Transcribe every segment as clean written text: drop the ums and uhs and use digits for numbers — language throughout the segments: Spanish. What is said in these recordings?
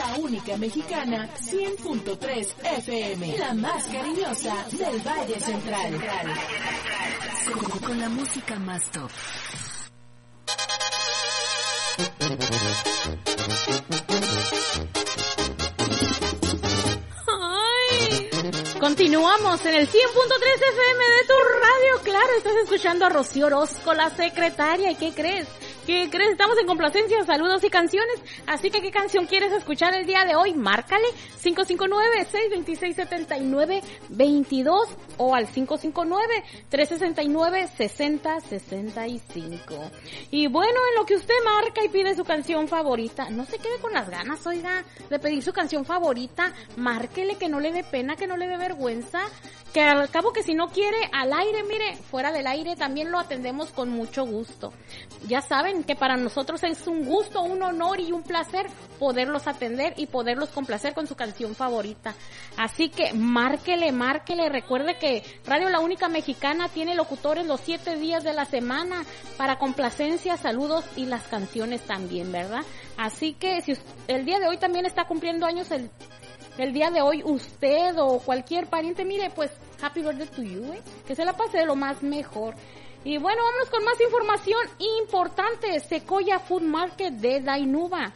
La única mexicana, 100.3 FM, la más cariñosa del Valle Central. Con la música más top. Continuamos en el 100.3 FM de tu radio. Claro, estás escuchando a Rocío Orozco, la secretaria. ¿Y qué crees? ¿Qué crees? Estamos en complacencia, saludos y canciones. Así que, ¿qué canción quieres escuchar el día de hoy? Márcale 559-626-7922 o al 559-369-6065. Y bueno, en lo que usted marca y pide su canción favorita, no se quede con las ganas, oiga, de pedir su canción favorita. Márquele, que no le dé pena, que no le dé vergüenza. Que al cabo que si no quiere al aire, mire, fuera del aire también lo atendemos con mucho gusto. Ya saben que para nosotros es un gusto, un honor y un placer poderlos atender y poderlos complacer con su canción favorita. Así que márquele, recuerde que Radio La Única Mexicana tiene locutores los 7 días de la semana para complacencia, saludos y las canciones también, ¿verdad? Así que si el día de hoy también está cumpliendo años el día de hoy usted o cualquier pariente, mire, pues happy birthday to you, que se la pase de lo más mejor. Y bueno, vámonos con más información importante. Sequoia Food Market de Dainuba.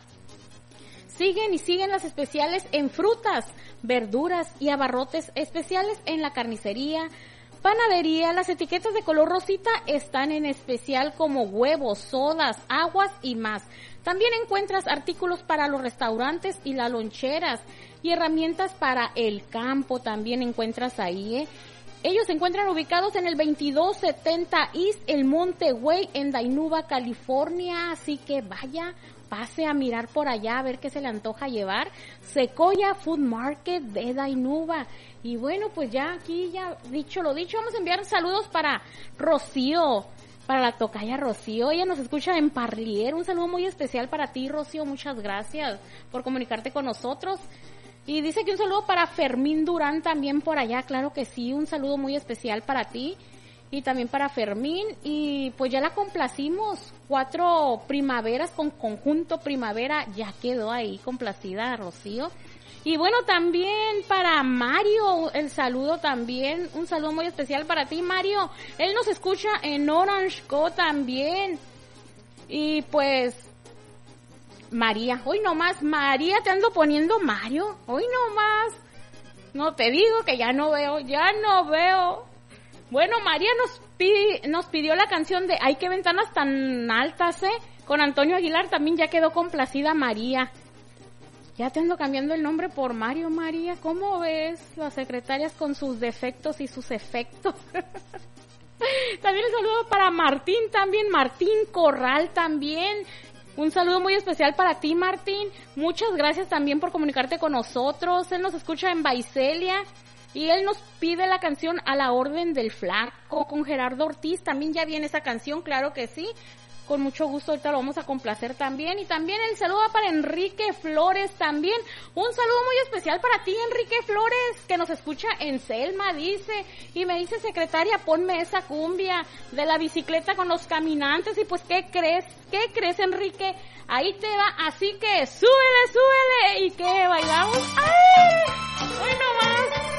Siguen las especiales en frutas, verduras y abarrotes especiales en la carnicería, panadería. Las etiquetas de color rosita están en especial como huevos, sodas, aguas y más. También encuentras artículos para los restaurantes y las loncheras y herramientas para el campo también encuentras ahí, Ellos se encuentran ubicados en el 2270 East El Monte Way en Dainuba, California, así que vaya, pase a mirar por allá a ver qué se le antoja llevar. Sequoia Food Market de Dainuba. Y bueno, pues ya aquí, ya dicho lo dicho, vamos a enviar saludos para Rocío, para la tocaya Rocío. Ella nos escucha en Parlier. Un saludo muy especial para ti, Rocío, muchas gracias por comunicarte con nosotros. Y dice que un saludo para Fermín Durán también por allá, claro que sí, un saludo muy especial para ti y también para Fermín. Y pues ya la complacimos, 4 primaveras con conjunto primavera, ya quedó ahí complacida Rocío. Y bueno, también para Mario, el saludo también, un saludo muy especial para ti, Mario. Él nos escucha en Orange Co también. Y pues María, hoy nomás, María, te ando poniendo Mario, hoy nomás, no te digo que ya no veo. Bueno, María nos pidió la canción de Ay, qué ventanas tan altas, con Antonio Aguilar, también ya quedó complacida María. Ya te ando cambiando el nombre por Mario, María, ¿cómo ves? Las secretarias con sus defectos y sus efectos. También un saludo para Martín, también, Martín Corral también. Un saludo muy especial para ti, Martín. Muchas gracias también por comunicarte con nosotros. Él nos escucha en Baicelia y él nos pide la canción A la Orden del Flaco con Gerardo Ortiz. También ya viene esa canción, claro que sí. Con mucho gusto, ahorita lo vamos a complacer también. Y también el saludo para Enrique Flores también. Un saludo muy especial para ti, Enrique Flores, que nos escucha en Selma, dice. Y me dice, secretaria, ponme esa cumbia de la bicicleta con los caminantes. Y pues, ¿qué crees? ¿Qué crees, Enrique? Ahí te va, así que súbele, súbele. ¿Y qué? ¿Bailamos? ¡Ay! Bueno, más.